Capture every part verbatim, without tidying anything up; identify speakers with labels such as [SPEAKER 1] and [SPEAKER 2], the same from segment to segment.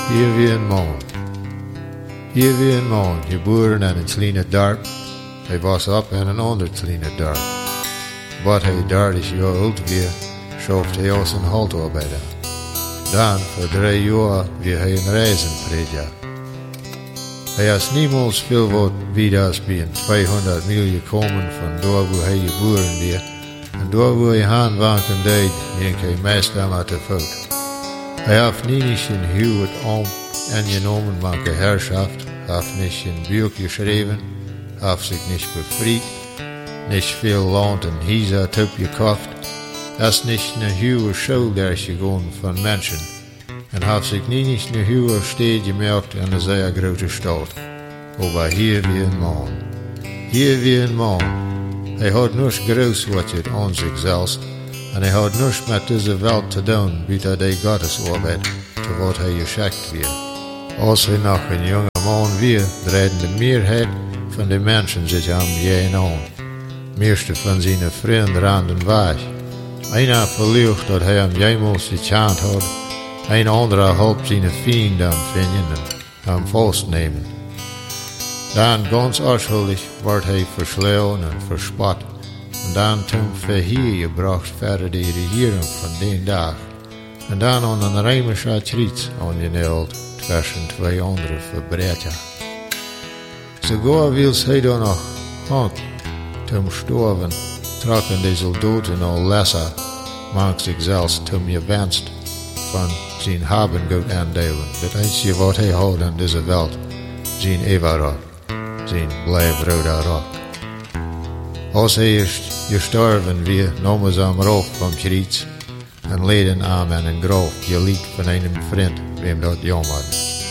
[SPEAKER 1] Hier wie een man. Hier wie een man, geboren in een kleine dorp. Hij was op in een ander kleine dorp. Wat hij dertig jaar oud weer, schoof hij als een haltarbeider. Dan, voor drie jaar, weer hij een reizenprediker. Hij is niemals veel wat wie als bij een tweehonderd mil gekomen van daar waar hij geboren weer. En daar waar hij handwerken deed, ging hij meestal met de voet. Hij heeft niet een huwelijk om en genomen manke herschaft, heeft niet een buik geschreven, heeft zich niet bevrijd, niet veel land en huizen opgekocht. Dat is niet een huwe schuldig gegaan van mensen en heeft zich niet een huwe steed gemerkt in een zeer grote stad. Maar hier wie een man. Hier wie een man. Hij had niets groot wat het aan zichzelf en hij had niets met deze wereld te doen, buiten de Goddesarbeid, te wat hij geschikt werd. Als hij nog een jonge man weer, draaiden de meerheid van de mensen zich hem heen aan. Meeste van zijn vrienden renden weg. Einer verlicht dat hij hem jemals gekend had, een andere helpt zijn vrienden vinden en hem vastnemen. Dan ganz onschuldig wordt hij verslagen en verspot. En dan toen verheer gebracht verder de regering van die dag. En dan aan een Rijmische triets aangeneld tussen twee andere verbrecher. Sogar wils hij dan nog hand toen sterven, trokken de soldaten al lesser, maakt zich zelfs toen gewenst van zijn hebben goed aandelen. Dat eindje wat hij had in deze wereld, zijn eeuwig, zijn blijvrode rok. Als hij is gestorven weer, namen ze hem af van kriets en leden hem in een graf, geliefd van een vriend, wem dat jammer.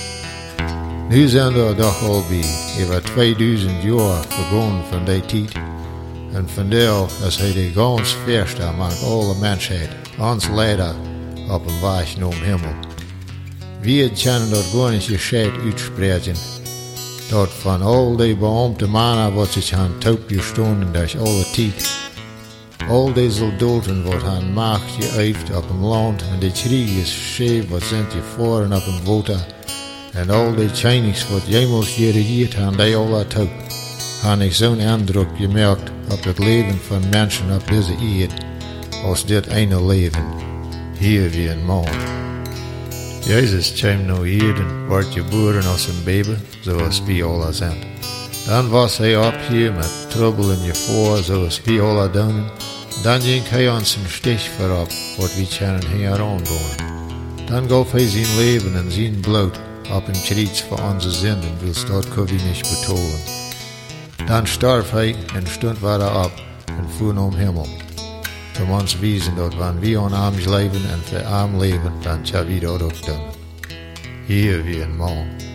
[SPEAKER 1] Nu zijn er toch al bij, over tweeduizend jaar vergaan van die tijd. En vandaar is hij de gans verste among alle mensheid, ons leider op een weg naar hemel. We kunnen dat gar niet gescheit uitspreken, dat van al die beambte mannen wat zich aan top gestonden durch alle tijd, al die soldaten wat aan macht geëifd op een land en de kriegers scheef wat zijn gevaren op een water, en al die Chinese wat jemals geregeerd aan die alle top, heb ik zo'n indruk gemerkt op het leven van mensen op deze aarde, als dit ene leven, hier wie een man. Jezus kwam naar aarde, werd geboren als een baby, zoals wij alle zijn. Dan was hij op hier met trouble en gevaar, zoals wij alle doen. Dan ging hij ons een stich voorop, wat wij kunnen hier aangaan. Dan gaf hij zijn leven en zijn bloed op een kruis voor onze zinden, wils dat kon we niet betalen. Dan stierf hij en stond weer op en voer naar hemel. Om ons wijzen dat wanneer we aan hem leven en voor hem leven, dan zullen we dat ook doen. Hier wie een man.